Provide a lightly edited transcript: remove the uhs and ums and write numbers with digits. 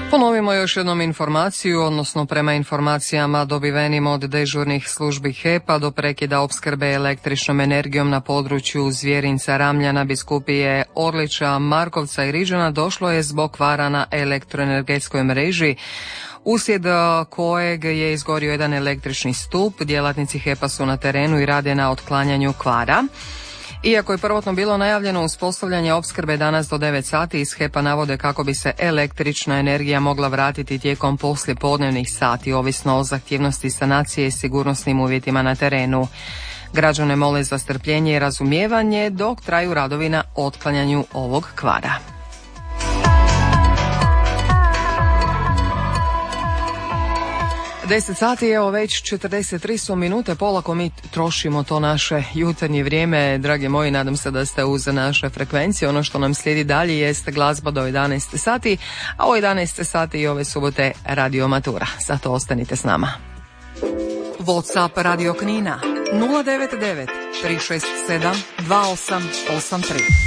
Ponovimo još jednom informaciju, odnosno prema informacijama dobivenim od dežurnih službi HEP-a do prekida opskrbe električnom energijom na području Zvjerinca, Ramljana, Biskupije, Orlića, Markovca i Riđana došlo je zbog kvara na elektroenergetskoj mreži, uslijed kojeg je izgorio jedan električni stup. Djelatnici HEP-a su na terenu i rade na otklanjanju kvara. Iako je prvotno bilo najavljeno uspostavljanje opskrbe danas do 9 sati, iz HEP-a navode kako bi se električna energija mogla vratiti tijekom poslijepodnevnih sati, ovisno o zahtjevnosti sanacije i sigurnosnim uvjetima na terenu. Građane mole za strpljenje i razumijevanje dok traju radovi na otklanjanju ovog kvara. Deset sati, evo već 43 su minute, polako mi trošimo to naše jutarnje vrijeme. Dragi moji, nadam se da ste uz naše frekvencije. Ono što nam slijedi dalje jeste glazba do 11 sati, a u 11 sati i ove subote Radio Matura. Zato ostanite s nama. WhatsApp Radio Knina 099 367 2883.